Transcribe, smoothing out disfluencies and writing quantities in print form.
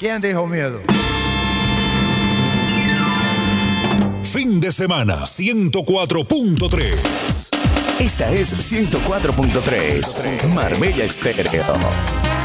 ¿Quién dijo miedo? Fin de semana 104.3. Esta es 104.3 Marbella Estéreo.